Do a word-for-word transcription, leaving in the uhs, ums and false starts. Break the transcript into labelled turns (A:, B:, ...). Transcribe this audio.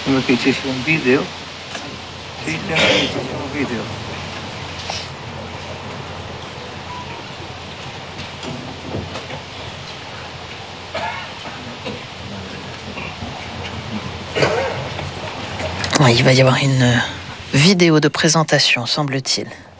A: Magkikita yung video. Kita yung video.
B: Il va y avoir une vidéo de présentation, semble-t-il.